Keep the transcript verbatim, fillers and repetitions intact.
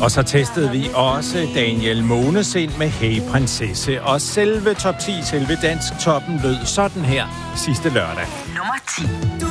Og så testede vi også Daniel Mones ind med Hey Prinsesse. Og selve top ti, selve dansk toppen lød sådan her sidste lørdag. Nummer ti.